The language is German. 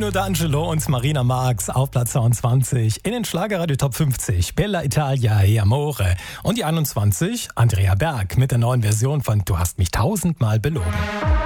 Pino D'Angelo und Marina Marx auf Platz 22. In den Schlagerradio Top 50 Bella Italia e Amore. Und die 21 Andrea Berg mit der neuen Version von Du hast mich tausendmal belogen.